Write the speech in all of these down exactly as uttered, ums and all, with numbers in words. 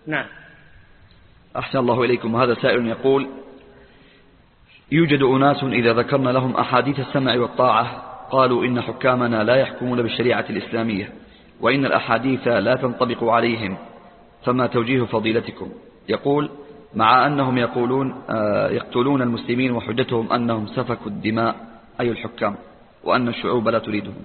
نعم. أحسن الله إليكم. وهذا سائل يقول: يوجد أناس إذا ذكرنا لهم أحاديث السمع والطاعة قالوا إن حكامنا لا يحكمون بالشريعة الإسلامية وإن الأحاديث لا تنطبق عليهم، فما توجيه فضيلتكم؟ يقول: مع أنهم يقولون يقتلون المسلمين وحجتهم أنهم سفكوا الدماء أي الحكام، وأن الشعوب لا تريدهم.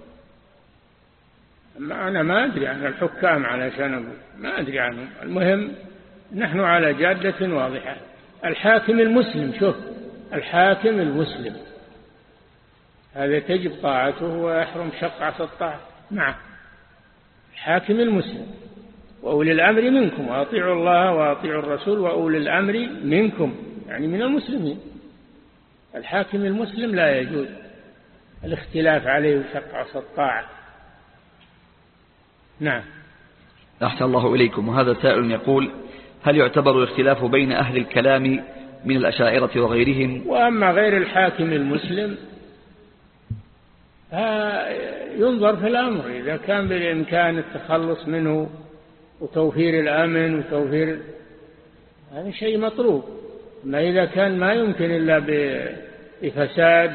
ما أنا ما أدري عن الحكام علشان أقول، ما أدري عنهم. المهم نحن على جادة واضحة. الحاكم المسلم، شوف، الحاكم المسلم هذا تجب طاعته ويحرم شق عصا الطاعة معه. الحاكم المسلم وأولي الأمر منكم، وأطيعوا الله وأطيعوا الرسول وأولي الأمر منكم، يعني من المسلمين. الحاكم المسلم لا يجوز الاختلاف عليه وشق عصا الطاعة. نعم. أحسن الله إليكم. وهذا سائل يقول: هل يعتبر الاختلاف بين أهل الكلام من الأشاعرة وغيرهم؟ وأما غير الحاكم المسلم ينظر في الأمر، إذا كان بالإمكان التخلص منه وتوفير الأمن وتوفير، هذا شيء مطلوب. ما إذا كان ما يمكن إلا بفساد،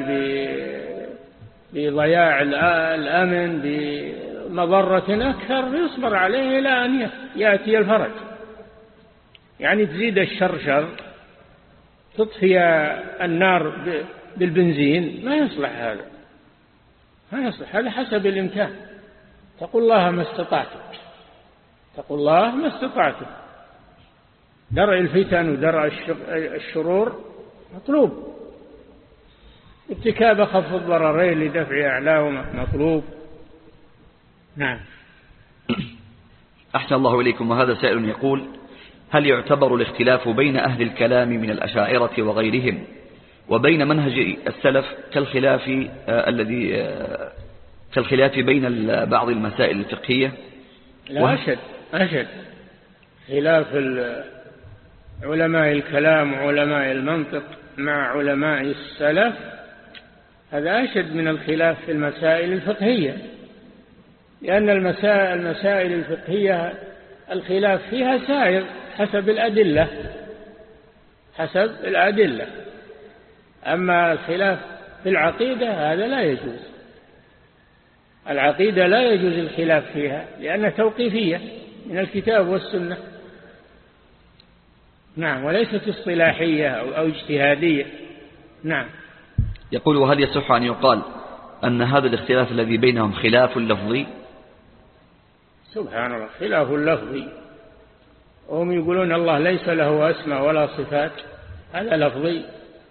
بضياع الأمن، بمضرة أكثر، يصبر عليه إلى أن يأتي الفرج. يعني تزيد الشر شر، تطفي النار بالبنزين، ما يصلح هذا، ما يصلح. هذا حسب الإمكان. تقول الله ما استطعتم، تقول الله ما استطعتم. درء الفتن ودرء الشرور مطلوب، ارتكاب أخف الضررين لدفع أعلاهما مطلوب. نعم. أحسن الله إليكم. وهذا سائل يقول: هل يعتبر الاختلاف بين أهل الكلام من الأشاعرة وغيرهم وبين منهج السلف كالخلاف الذي كالخلاف بين بعض المسائل الفقهية؟ لا، أشد أشد خلاف علماء الكلام وعلماء المنطق مع علماء السلف، هذا أشد من الخلاف في المسائل الفقهية، لأن المسائل المسائل الفقهية الخلاف فيها سائر حسب الأدلة، حسب الأدلة. أما الخلاف في العقيدة هذا لا يجوز. العقيدة لا يجوز الخلاف فيها لأنها توقيفية من الكتاب والسنة. نعم، وليست اصطلاحية أو اجتهادية. نعم. يقول: وهل يصح أن يقال أن هذا الاختلاف الذي بينهم خلاف لفظي؟ سبحان الله، خلاف لفظي. وهم يقولون الله ليس له أسماء ولا صفات، هذا لفظي.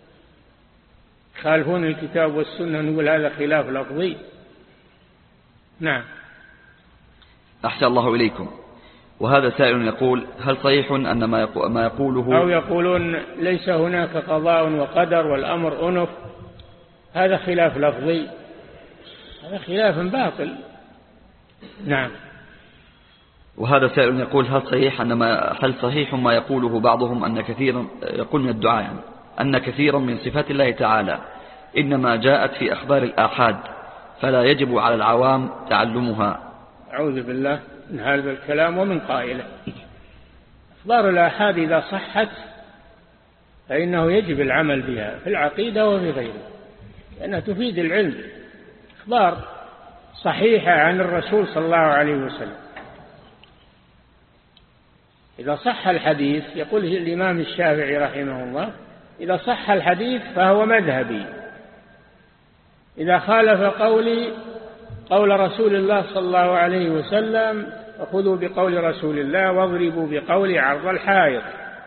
خالفون الكتاب والسنة، نقول هذا خلاف لفظي. نعم. أحسن الله إليكم. وهذا سائل يقول: هل صحيح أن ما يقوله أو يقولون ليس هناك قضاء وقدر والأمر أنف، هذا خلاف لفظي، هذا خلاف باطل. نعم. وهذا سائل يقول: هل صحيح أن ما هل صحيح ما يقوله بعضهم أن كثيرا يقول من الدعاء يعني أن كثيرا من صفات الله تعالى إنما جاءت في أخبار الآحاد فلا يجب على العوام تعلمها؟ أعوذ بالله من هذا الكلام ومن قائله. أخبار الآحاد إذا صحت فإنه يجب العمل بها في العقيدة وفي غيرها، لأنها تفيد العلم. أخبار صحيحة عن الرسول صلى الله عليه وسلم، إذا صح الحديث، يقول الإمام الشافعي رحمه الله: إذا صح الحديث فهو مذهبي، إذا خالف قولي قول رسول الله صلى الله عليه وسلم فخذوا بقول رسول الله واضربوا بقولي عرض الحائط.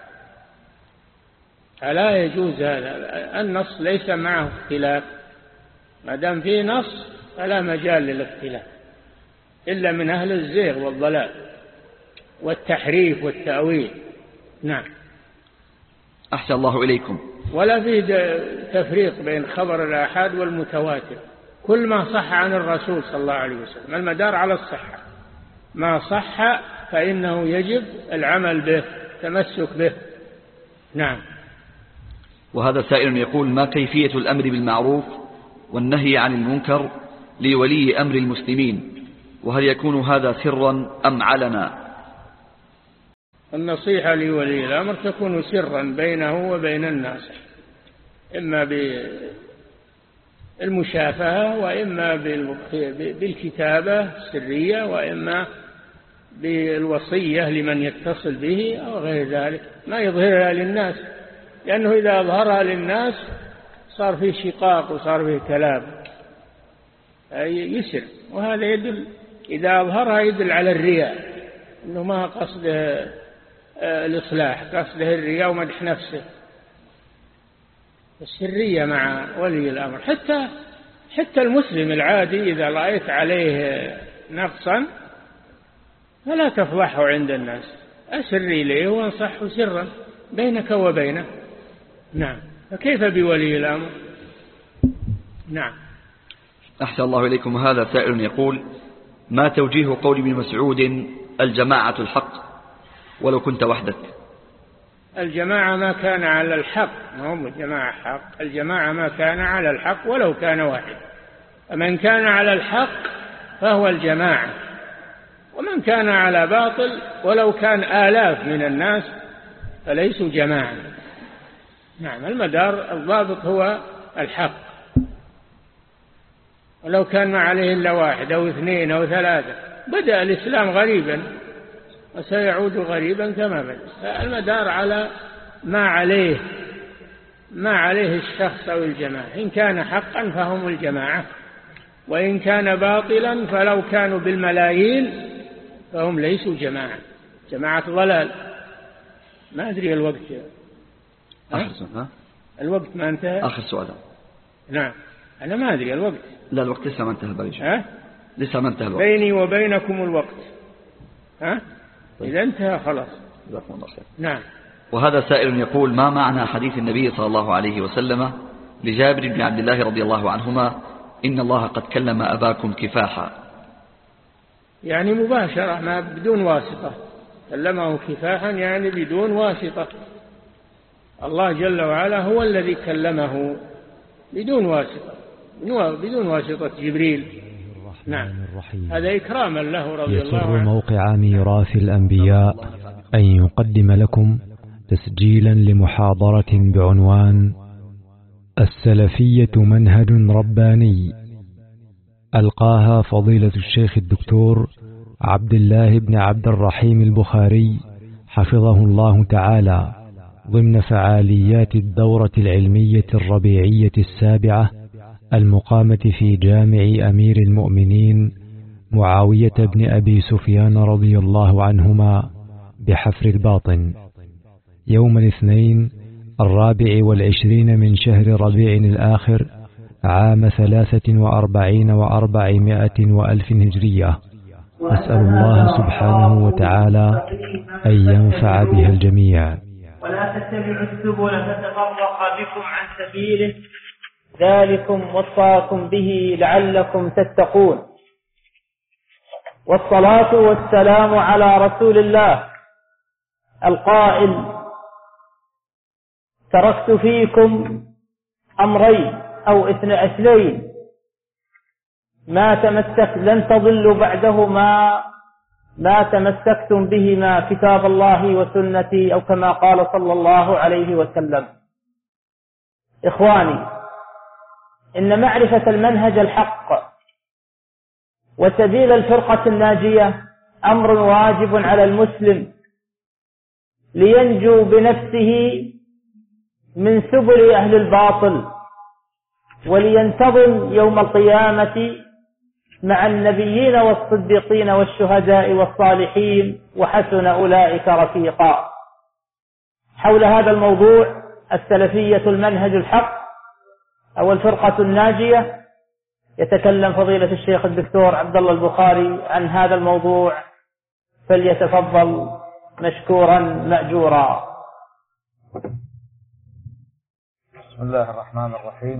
فلا يجوز هذا، النص ليس معه اختلاف، ما دام فيه نص فلا مجال للاختلاف إلا من أهل الزيغ والضلال والتحريف والتأويل. نعم. أحسن الله إليكم. ولا فيه تفريق بين خبر الآحاد والمتواتر، كل ما صح عن الرسول صلى الله عليه وسلم المدار على الصحة، ما صح فإنه يجب العمل به، تمسك به. نعم. وهذا سائل يقول: ما كيفية الأمر بالمعروف والنهي عن المنكر لولي أمر المسلمين، وهل يكون هذا سرا أم علنا؟ النصيحة لولي الأمر تكون سرا بينه وبين الناس، إما بالمشافهة وإما بالكتابة السرية وإما بالوصية لمن يتصل به أو غير ذلك، ما يظهرها للناس، لأنه إذا أظهرها للناس صار فيه شقاق وصار فيه كلام يسر، وهذا يدل إذا أظهرها يدل على الرياء، إنه ما قصده الإصلاح، قصده الرياء ومدح نفسه. السرية مع ولي الأمر، حتى حتى المسلم العادي إذا رأيت عليه نقصا فلا تفضحه عند الناس، أسر إليه وانصحه سرا بينك وبينه. نعم، فكيف بولي الأمر؟ نعم. أحسن الله إليكم. هذا سائل يقول: ما توجيه قول ابن مسعود الجماعة الحق ولو كنت وحدك؟ الجماعة ما كان على الحق، ما هم الجماعة حق، الجماعة ما كان على الحق ولو كان واحد، فمن كان على الحق فهو الجماعة، ومن كان على باطل ولو كان آلاف من الناس فليسوا جماعة. نعم، المدار الضابط هو الحق، ولو كان ما عليه إلا واحد أو اثنين أو ثلاثة. بدأ الإسلام غريبا وسيعود غريبا كما بدأ، المدار على ما عليه ما عليه الشخص أو الجماعة، إن كان حقا فهم الجماعة، وإن كان باطلا فلو كانوا بالملايين فهم ليسوا جماعة، جماعة ضلال. ما أدري الوقت آخر سؤال. الوقت ما انتهى. آخر سؤال. نعم، أنا ما أدري الوقت. لا، الوقت لسه ما انتهى بريش. ها؟ لسه ما انتهى الوقت. بيني وبينكم الوقت. ها؟ طيب. إذا انتهى خلاص. جزاكم الله خير. نعم. وهذا سائل يقول: ما معنى حديث النبي صلى الله عليه وسلم لجابر بن عبد الله رضي الله عنهما: إن الله قد كلم أباكم كفاحا؟ يعني مباشرة، ما بدون واسطة، كلمه كفاحا يعني بدون واسطة. الله جل وعلا هو الذي كلمه بدون واسطة، بدون واسطة جبريل. نعم، هذا إكراما له رضي الله عنه. يسر موقع ميراث الأنبياء أن يقدم لكم تسجيلا لمحاضرة بعنوان السلفية منهج رباني، ألقاها فضيلة الشيخ الدكتور عبد الله بن عبد الرحيم البخاري حفظه الله تعالى، ضمن فعاليات الدورة العلمية الربيعية السابعة المقامة في جامع أمير المؤمنين معاوية بن أبي سفيان رضي الله عنهما بحفر الباطن، يوم الاثنين الرابع والعشرين من شهر ربيع الآخر عام ثلاثة وأربعين وأربعمائة وألف هجرية. نسأل الله سبحانه وتعالى أن ينفع بها الجميع. ولا تتبعوا السبل فتفرق بكم عن سبيله، ذلكم وصاكم به لعلكم تتقون. والصلاة والسلام على رسول الله القائل: تركت فيكم أمرين أو اثنين ما تمسك لن تضلوا بعدهما ما تمسكتم بهما، كتاب الله وسنتي، أو كما قال صلى الله عليه وسلم. إخواني، إن معرفة المنهج الحق وسبيل الفرقة الناجية أمر واجب على المسلم لينجو بنفسه من سبل أهل الباطل، ولينتظم يوم القيامة مع النبيين والصديقين والشهداء والصالحين، وحسن أولئك رفيقا. حول هذا الموضوع، السلفية المنهج الحق أو الفرقة الناجية، يتكلم فضيلة الشيخ الدكتور عبد الله البخاري عن هذا الموضوع، فليتفضل مشكورا مأجورا. بسم الله الرحمن الرحيم.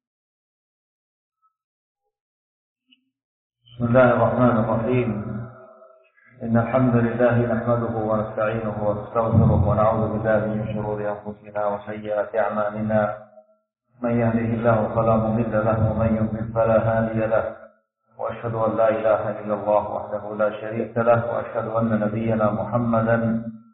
بسم الله الرحمن الرحيم إن الحمد لله نحمده ونستعينه ونستغفره ونعوذ بالله من شرور أنفسنا وسيئات أعمالنا، من يهده الله فلا مضل له ومن يضلل فلا هادي له، وأشهد أن لا إله إلا الله وحده لا شريك له، وأشهد أن نبينا محمدا